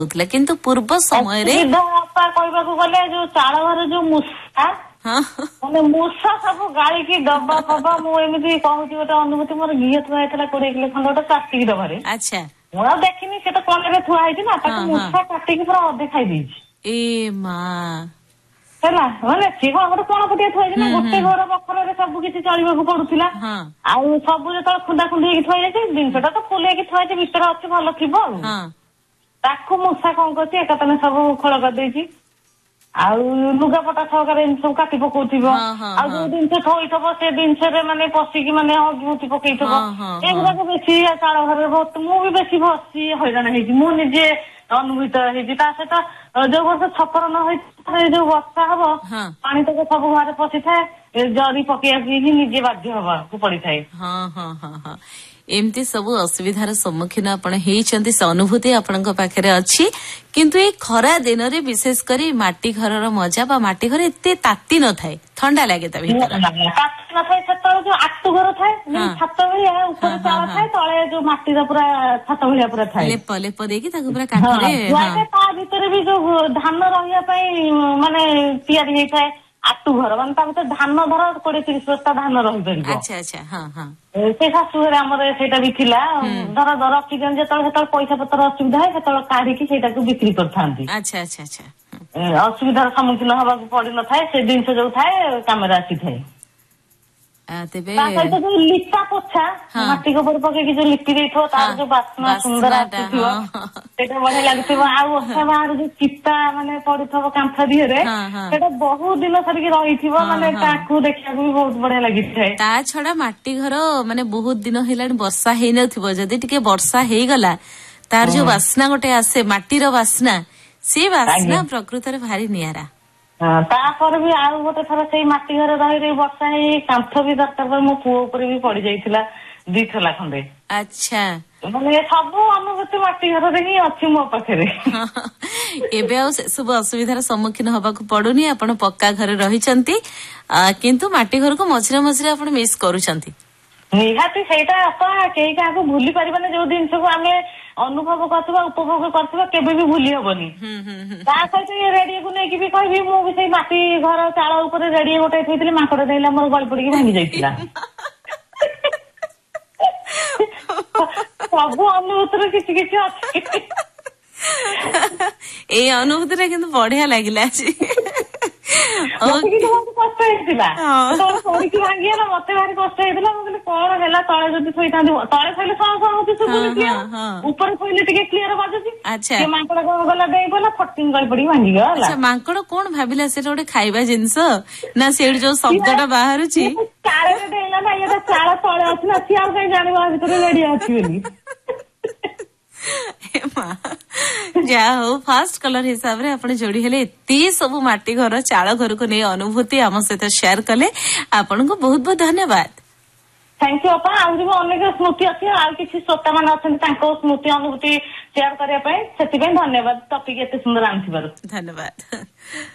होतला किंतु पूर्व समय रे कहबाकू गले जो चाल घर जो मूषा ମାନେ ମୂଷା ସବୁ ଗାଳିକି ଡବା ଫବା ମୁଁ ଏମିତି କହୁଛି ଗୋଟେ ଅନୁଭୂତି ମୋର ଘିଅ ଥୁଆ ହେଇଥିଲା 20 କିଲୋ ଖଣ୍ଡ ଗୋଟେ ପ୍ଲାଷ୍ଟିକ ଡବାରେ। ଆଚ୍ଛା ମୁଁ ଆଉ ଦେଖିନି ସେଟା କଣରେ ଥୁଆ ହେଇଛି ନା ତାକୁ ମୂଷା କାଟିକି ପୁରା ଅଧେ ଖାଇ ଦେଇଛି। ଏ ମା ହେଲା ମାନେ ସିଏ କଣ ଗୋଟେ କଣ ପଟିଆ ଥୁଆ ହେଇଛି ନା ଗୋଟେ ଘର ବଖରରେ ସବୁ କିଛି ଚଳିବାକୁ ପଡୁଥିଲା। ଆଉ ସବୁ ଯେତେବେଳେ ଖୁନ୍ଦା ଖୁଣ୍ଡି ହେଇକି ଥୁଆ ହେଇଯାଇଛି ଜିନିଷଟା ତ ଫୁଲ ହେଇକି ଥୁଆ ହେଇଛି ଭିତରେ ଅଛି ଭଲ ଥିବ ଆଉ ତାକୁ ମୂଷା କଣ କରୁଛି ଏକାଥରେ ସବୁ ଖୋଳ କରିଦେଇଛି। ଆଉ ଲୁଗାପଟା ସହକାରେ ଏମିତି ସବୁ କାଟି ପକଉଥିବ ଆଉ ଯୋଉ ଜିନିଷ ଥୋଇଥିବ ସେ ଜିନିଷରେ ମାନେ ପଶିକି ମାନେ ହଗି ପକେଇଥିବ ଏଗୁଡାକ ବେଶୀ ଚାଳ ଘରରେ ମୁଁ ବି ବେଶୀ ବସି ହଇରାଣ ହେଇଛି ମୁଁ ନିଜେ ଅନୁଭୂତ ହେଇଛି। ତା ସହିତ ଯୋଉ ବର୍ଷ ଛପର ନ ହେଇଥାଏ ଯୋଉ ବର୍ଷା ହବ ପାଣି ତକ ସବୁ ଘରେ ପଶିଥାଏ ଜରି ପକେଇବାକୁ ହିଁ ନିଜେ ବାଧ୍ୟ ହବାକୁ ପଡିଥାଏ। एमती सब असुविधार सम्मुखीन आपण हेइचंती से अनुभूति आपणक पाखरे अछि किंतु ए खरा दिन रे विशेष करी माटी घरर मजा बा माटी घर एते ताती न थाए ठंडा लागे ता भीतर ताती न थाए सेतळ जो आटु घर थाए छात भलिया ऊपर चाळ थाए तळे जो माटी रा पूरा छात भलिया पूरा थाए लेप लेप देकी ताकू पूरा काठरे ता भीतर भी जो धान रहिया पई माने तयारी हेइ थाए आटु घर माने ता भीतर धान धर 20-30 बस्ता धान रहि परिबो। अच्छा अच्छा हां हां से शाशु घर आमर सेटा भी थिला धर धर रखिजन जेतळ सेतळ पैसा पत्र असुविधा है सेतळ काढिकी सेटाकू बिक्री करथांती। अच्छा अच्छा अच्छा असुविधार सम्मुखीन हबाकू पड़ी न थाए से जिनस जो थाए कामरा आसी थाए। तेबे सहित जो लिपा पोछा माटी गोबर पकेकी जो लिपि देइथो तार जो बास्ना सुंदर आसीथिबो सेटा बढ़िया लागुथिबो आ ओछा बाहर जो चिता माने पड़ुथबो कांथ दिहरे सेटा बहुत दिन सरिकी रहिथिबो माने ताकू देखियाकू भी बहुत बढ़िया लागिथाय। ता छडा माटी घर माने बहुत दिन हेलानी वर्षा हेइ नथिबो जदी टिके वर्षा हेइ गला तार जो वासना गोटे आसे माटीर वासना से वासना प्रकृतिर भारी नियारा। तापर भी आउ गोटे थर से माटी घर रही वर्षा हेई कांथ भी दरकार पर मो पुओ ऊपर भी पड़ी जाइथिला 2 थला खंडे। अच्छा माने सब अनुभूति माटी घर रे ही अछि मो पाखरे। एबे आ सब असुविधार सम्मुखीन हबाकू पडुनी आपण पक्का घर रहिचंती किंतु माटी घर को मझिरे मझिरे आपण मिस करूचंती निहाती सेटा आपा केई काको भूली परिबने जो दिन को आमे अनुभव करथबा उपभोग करथबा केबे भी भूली हबनी। ता सहित ये रेडियो को नेकी भी कहबी मु भी सेई माटी घर चाळ ऊपर रेडियो गोटे थैथिले माकड़ देला मोर गळ पड़ी भांगी जाइतिला। सब अनुभूति किछि किछि अछि ए अनुभूति रे किंतु बढ़िया लागिला जी कष्ट ହେଇଥିଲା ପଡିକି ଭାଙ୍ଗିଗଲା ମତେ ଭାରି କଷ୍ଟ ହେଇଥିଲା। ମୁଁ କହିଲି କଣ ହେଲା ତଳେ ଯଦି ଥୋଇଥାନ୍ତି ତଳେ ଥୋଇଲେ ହଉଛି ଶୁଭୁନି ଉପରେ ଥୋଇଲେ ଟିକେ କ୍ଲିୟର ବାଜୁଛି। ସେ ମାଙ୍କଡ କଣ ଗଲା ଦେଇ ଗଲା ଫଟିଂ ଗଳି ପଡିକି ଭାଙ୍ଗିଗଲା। ମାଙ୍କଡ କଣ ଭାବିଲା ସେଟା ଗୋଟେ ଖାଇବା ଜିନିଷ ନା ସେଇଠି ଯୋଉ ଶବ୍ଦଟା ବାହାରୁଛି ଚାଳରେ ଡେଇଁଲା ନା ଇଏ ଚାଳ ତଳେ ଅଛି ନା ସିଏ ଆଉ କାହିଁ ଜାଣିବ ଭିତରେ ରେଡିଓ ଅଛି ବୋଲି। ଯାହା ହଉ ଫାଷ୍ଟ କଲର ହିସାବରେ ଆପଣ ଯୋଡି ହେଲେ ଏତେ ସବୁ ମାଟି ଘର ଚାଳ ଘରକୁ ନେଇ ଅନୁଭୂତି ଆମ ସହିତ ସେୟାର କଲେ ଆପଣଙ୍କୁ ବହୁତ ବହୁତ ଧନ୍ୟବାଦ। थैंक यू अपा आउरी भी अनेक स्मृति अच्छी आउ किसी श्रोता मान अच्छा तांको स्मृति अनुभूति शेयर करने धन्यवाद टॉपिक एते सुंदर आनी धन्यवाद।